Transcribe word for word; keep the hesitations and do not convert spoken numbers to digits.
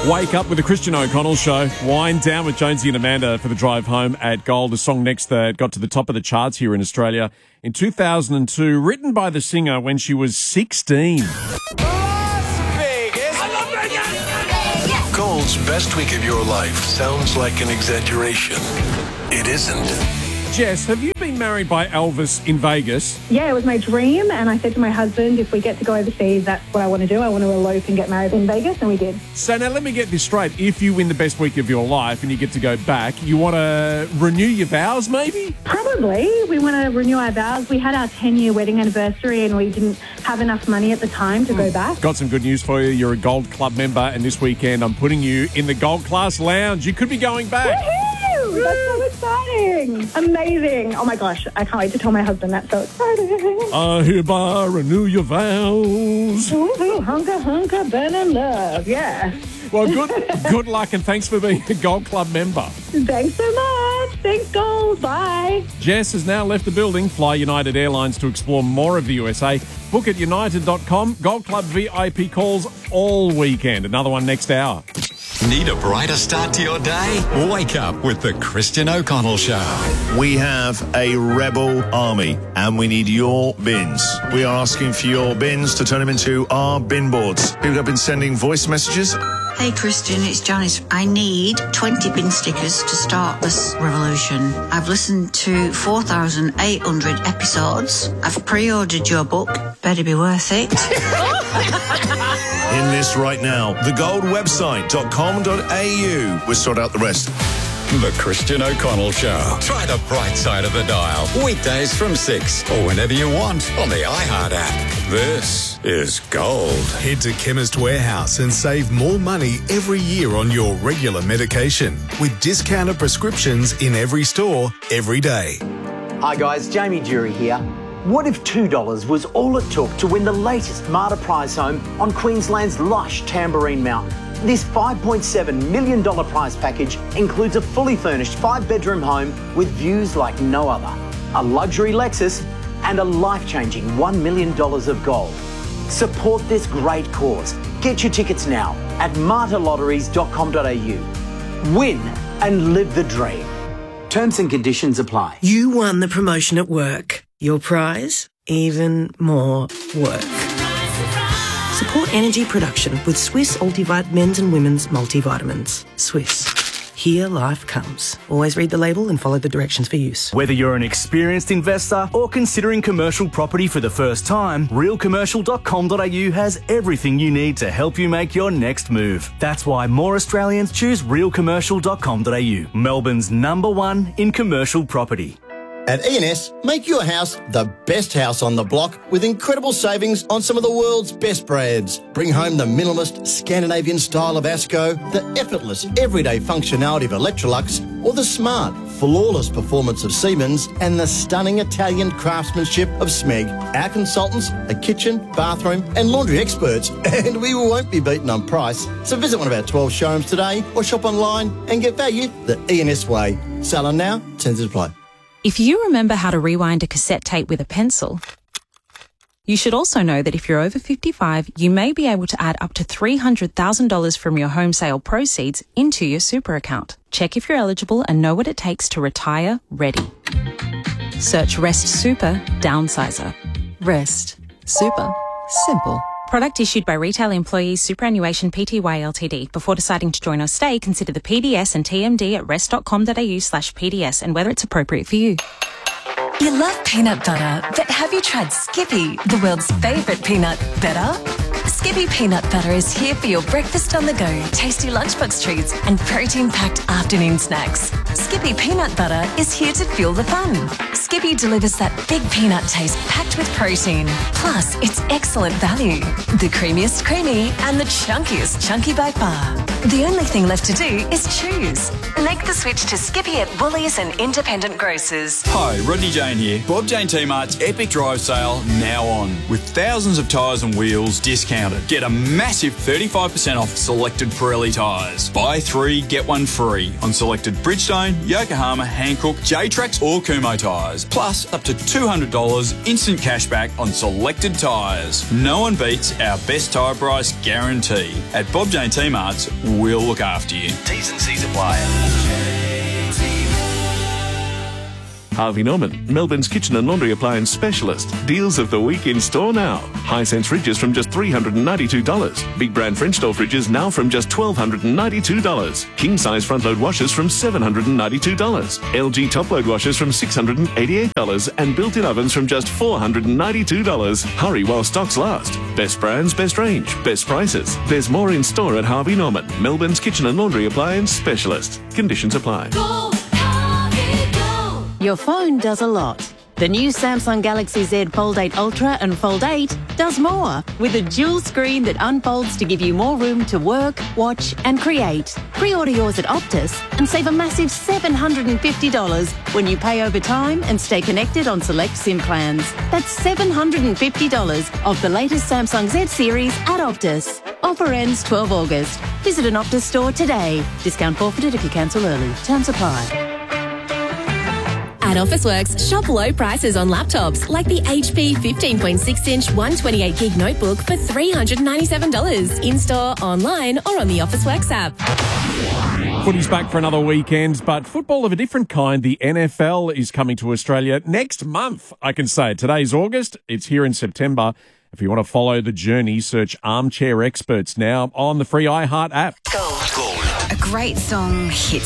Wake Up with the Christian O'Connell Show. Wind down with Jonesy and Amanda for the drive home at Gold. A song next that got to the top of the charts here in Australia in two thousand two, written by the singer when she was sixteen. Gold's best week of your life sounds like an exaggeration. It isn't. Jess, have you been married by Elvis in Vegas? Yeah, it was my dream, and I said to my husband, if we get to go overseas, that's what I want to do. I want to elope and get married in Vegas, and we did. So now let me get this straight. If you win the best week of your life and you get to go back, you want to renew your vows maybe? Probably. We want to renew our vows. We had our ten-year wedding anniversary, and we didn't have enough money at the time to mm. go back. Got some good news for you. You're a Gold Club member, and this weekend I'm putting you in the Gold Class Lounge. You could be going back. Woohoo! That's so exciting. Amazing. Oh, my gosh. I can't wait to tell my husband. That's so exciting. I hereby renew your vows. Ooh, hunker, hunker, burn and love. Yeah. Well, good good luck, and thanks for being a Gold Club member. Thanks so much. Thanks, Gold. Bye. Jess has now left the building. Fly United Airlines to explore more of the U S A. Book at united dot com. Gold Club V I P calls all weekend. Another one next hour. Need a brighter start to your day? Wake up with the Christian O'Connell Show. We have a rebel army and we need your bins. We are asking for your bins to turn them into our bin boards. People have been sending voice messages. Hey Christian, it's Janice. I need twenty bin stickers to start this revolution. I've listened to four thousand eight hundred episodes. I've pre-ordered your book. Better be worth it. In this right now, the gold website dot com dot a u. We'll sort out the rest. The Christian O'Connell Show. Try the bright side of the dial. Weekdays from six or whenever you want on the iHeart app. This is Gold. Head to Chemist Warehouse and save more money every year on your regular medication with discounted prescriptions in every store, every day. Hi guys, Jamie Jury here. What if two dollars was all it took to win the latest Marta prize home on Queensland's lush Tamborine Mountain? This five point seven million dollars prize package includes a fully furnished five-bedroom home with views like no other, a luxury Lexus, and a life-changing one million dollars of gold. Support this great cause. Get your tickets now at marta lotteries dot com dot a u. Win and live the dream. Terms and conditions apply. You won the promotion at work. Your prize? Even more work. Support energy production with Swiss Ultivite men's and women's multivitamins. Swiss. Here life comes. Always read the label and follow the directions for use. Whether you're an experienced investor or considering commercial property for the first time, real commercial dot com dot a u has everything you need to help you make your next move. That's why more Australians choose real commercial dot com dot a u, Melbourne's number one in commercial property. At E and S, make your house the best house on the block with incredible savings on some of the world's best brands. Bring home the minimalist Scandinavian style of Asco, the effortless everyday functionality of Electrolux, or the smart, flawless performance of Siemens and the stunning Italian craftsmanship of Smeg. Our consultants are kitchen, bathroom and laundry experts, and we won't be beaten on price. So visit one of our twelve showrooms today or shop online and get value the E and S way. Sell on now, terms apply. If you remember how to rewind a cassette tape with a pencil, you should also know that if you're over fifty-five, you may be able to add up to three hundred thousand dollars from your home sale proceeds into your super account. Check if you're eligible and know what it takes to retire ready. Search Rest Super Downsizer. Rest Super Simple. Product issued by Retail Employees Superannuation Pty Ltd. Before deciding to join or stay, consider the P D S and T M D at rest dot com dot a u slash P D S and whether it's appropriate for you. You love peanut butter, but have you tried Skippy, the world's favourite peanut butter? Skippy Peanut Butter is here for your breakfast on the go, tasty lunchbox treats and protein-packed afternoon snacks. Skippy Peanut Butter is here to fuel the fun. Skippy delivers that big peanut taste packed with protein. Plus, it's excellent value. The creamiest creamy and the chunkiest chunky by far. The only thing left to do is choose. Make the switch to Skippy at Woolies and independent grocers. Hi, Rodney Jane here. Bob Jane T-Mart's Epic Drive Sale now on. With thousands of tyres and wheels discounted. Get a massive thirty-five percent off selected Pirelli tyres. Buy three, get one free on selected Bridgestone, Yokohama, Hankook, J-Trax or Kumho tyres. Plus up to two hundred dollars instant cashback on selected tyres. No one beats our best tyre price guarantee. At Bob Jane T-Mart's, we'll look after you. T's and C's apply. Harvey Norman, Melbourne's kitchen and laundry appliance specialist. Deals of the week in store now. Hisense fridges from just three hundred ninety-two dollars. Big brand French door fridges now from just one thousand two hundred ninety-two dollars. King size front load washers from seven hundred ninety-two dollars. L G top load washers from six hundred eighty-eight dollars. And built-in ovens from just four hundred ninety-two dollars. Hurry while stocks last. Best brands, best range, best prices. There's more in store at Harvey Norman, Melbourne's kitchen and laundry appliance specialist. Conditions apply. Go, Harvey, go. Your phone does a lot. The new Samsung Galaxy Z Fold eight Ultra and Fold eight does more, with a dual screen that unfolds to give you more room to work, watch and create. Pre-order yours at Optus and save a massive seven hundred fifty dollars when you pay over time and stay connected on select SIM plans. That's seven hundred fifty dollars of the latest Samsung Z series at Optus. Offer ends twelve August. Visit an Optus store today. Discount forfeited if you cancel early. Terms apply. At Officeworks, shop low prices on laptops like the H P fifteen point six inch one twenty-eight gig notebook for three hundred ninety-seven dollars in-store, online or on the Officeworks app. Footy's back for another weekend, but football of a different kind. The N F L is coming to Australia next month, I can say. Today's August. It's here in September. If you want to follow the journey, search Armchair Experts now on the free iHeart app. A great song hits